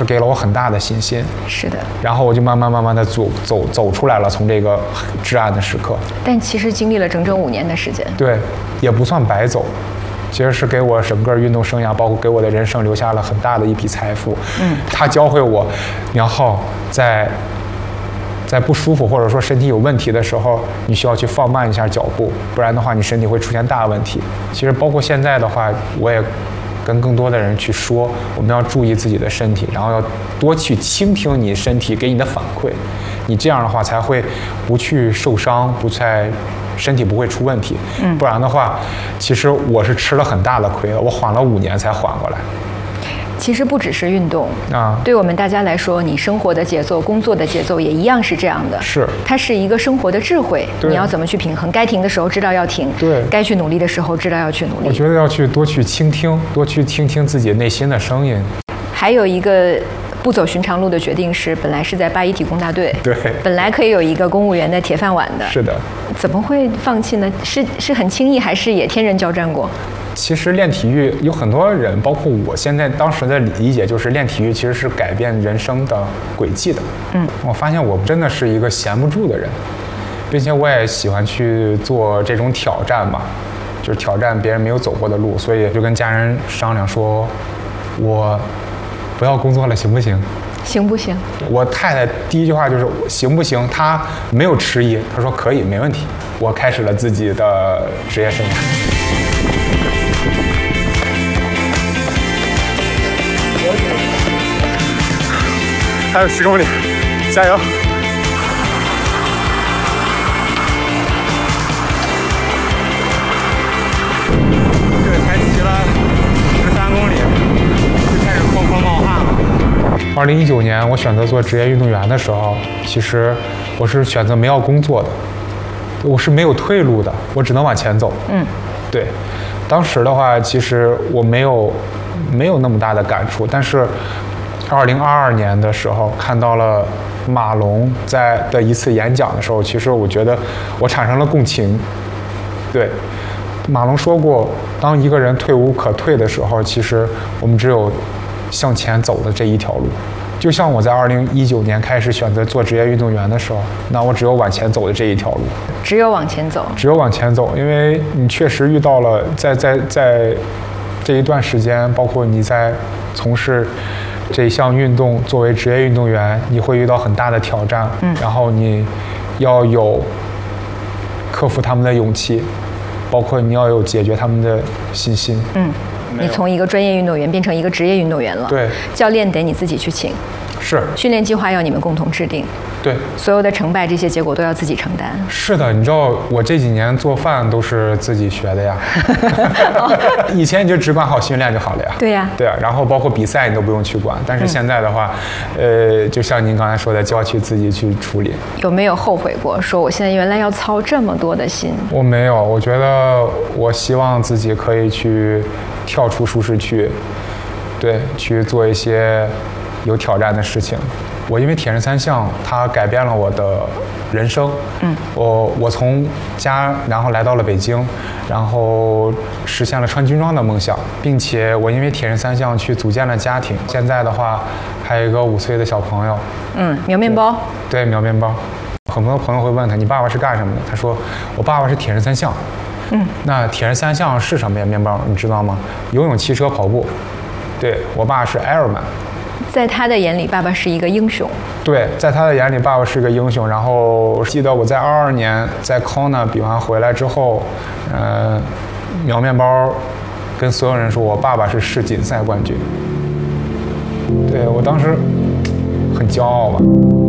时给了我很大的信心。 是的。 然后我就慢慢的走出来了，从这个至暗的时刻。 但其实经历了整整5年的时间。 对，也不算白走。其实是给我整个运动生涯，包括给我的人生留下了很大的一笔财富。它教会我，苗浩在不舒服或者说身体有问题的时候，你需要去放慢一下脚步，不然的话你身体会出现大问题。其实包括现在的话，我也跟更多的人去说，我们要注意自己的身体，然后要多去倾听你身体给你的反馈，你这样的话才会不去受伤，身体不会出问题。不然的话，其实我是吃了很大的亏了，我缓了5年才缓过来。 其实不只是运动啊，对我们大家来说，你生活的节奏、工作的节奏也一样是这样的。 是， 它是一个生活的智慧，你要怎么去平衡？该停的时候知道要停， 对； 该去努力的时候知道要去努力。 我觉得要去多去倾听，多去听听自己内心的声音。 还有一个不走寻常路的决定是，本来是在8·1体工大队， 对， 本来可以有一个公务员的铁饭碗的， 是的， 怎么会放弃呢？是很轻易，还是也天人交战过？ 其实练体育有很多人，包括我现在当时的理解就是练体育其实是改变人生的轨迹的。我发现我真的是一个闲不住的人，并且我也喜欢去做这种挑战嘛，就是挑战别人没有走过的路，所以就跟家人商量说，我不要工作了，行不行？ 行不行？我太太第一句话就是行不行？她没有迟疑，她说可以，没问题。我开始了自己的职业生涯。还有10公里，加油！这才骑了13公里，就开始哐哐冒汗了。2019年，我选择做职业运动员的时候，其实我是选择没有工作的，我是没有退路的，我只能往前走。对。当时的话，其实我没有那么大的感触，但是2022年的时候看到了马龙的一次演讲的时候，其实我觉得我产生了共情。对，马龙说过，当一个人退无可退的时候，其实我们只有向前走的这一条路。就像我在2019年开始选择做职业运动员的时候，那我只有往前走的这一条路， 只有往前走， 只有往前走，因为你确实遇到了在这一段时间，包括你在从事这项运动作为职业运动员，你会遇到很大的挑战，然后你要有克服他们的勇气，包括你要有解决他们的信心。 你从一个专业运动员变成一个职业运动员了， 对， 教练得你自己去请， 是， 训练计划要你们共同制定， 对， 所有的成败这些结果都要自己承担。 是的，你知道我这几年做饭都是自己学的呀，以前你就只管好训练就好了呀。 对呀， 对啊，然后包括比赛你都不用去管，但是现在的话，就像您刚才说的，就要去自己去处理。 有没有后悔过？说我现在原来要操这么多的心？ 我没有，我觉得我希望自己可以去跳出舒适区，对，去做一些有挑战的事情。我因为铁人3项，它改变了我的人生。我从家，然后来到了北京，然后实现了穿军装的梦想，并且我因为铁人3项去组建了家庭。现在的话，还有一个5岁的小朋友。 苗面包。 对，苗面包。很多朋友会问他，你爸爸是干什么的？他说，我爸爸是铁人3项。那铁人3项是什么呀？面包，你知道吗？游泳、骑车、跑步。对，我爸是 Ironman。 在他的眼里，爸爸是一个英雄。 对，在他的眼里，爸爸是个英雄。然后我记得我在22年在 Kona 比完回来之后，苗面包跟所有人说，我爸爸是世锦赛冠军。对，我当时很骄傲吧。